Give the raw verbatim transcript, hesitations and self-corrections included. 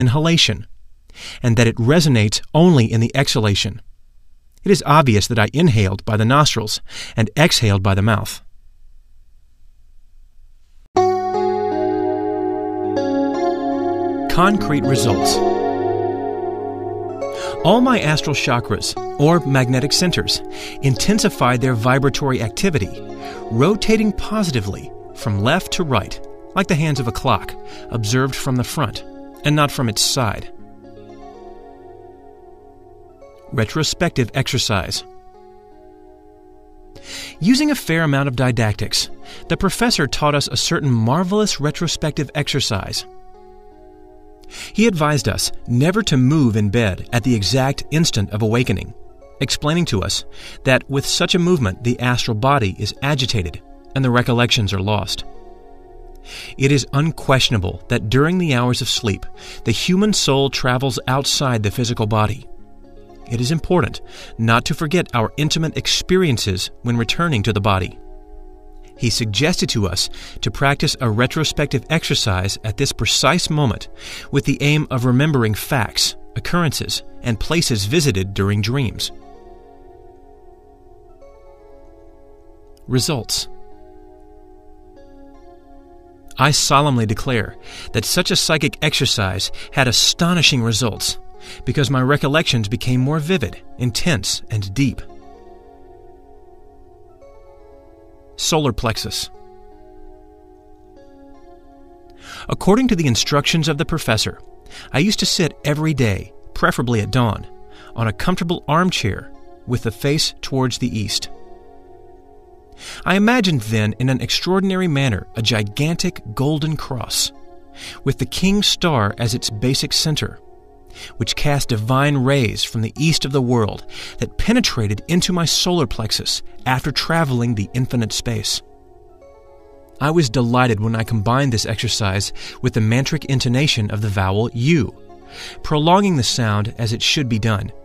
inhalation, and that it resonates only in the exhalation. It is obvious that I inhaled by the nostrils and exhaled by the mouth. Concrete results. All my astral chakras, or magnetic centers, intensified their vibratory activity, rotating positively from left to right, like the hands of a clock, observed from the front, and not from its side. Retrospective exercise. Using a fair amount of didactics, the professor taught us a certain marvelous retrospective exercise. He advised us never to move in bed at the exact instant of awakening, explaining to us that with such a movement the astral body is agitated and the recollections are lost. It is unquestionable that during the hours of sleep, the human soul travels outside the physical body. It is important not to forget our intimate experiences when returning to the body. He suggested to us to practice a retrospective exercise at this precise moment with the aim of remembering facts, occurrences, and places visited during dreams. Results. I solemnly declare that such a psychic exercise had astonishing results because my recollections became more vivid, intense, and deep. Solar plexus. According to the instructions of the professor, I used to sit every day, preferably at dawn, on a comfortable armchair with the face towards the east. I imagined then in an extraordinary manner a gigantic golden cross, with the king's star as its basic center, which cast divine rays from the east of the world that penetrated into my solar plexus after traveling the infinite space. I was delighted when I combined this exercise with the mantric intonation of the vowel U, prolonging the sound as it should be done,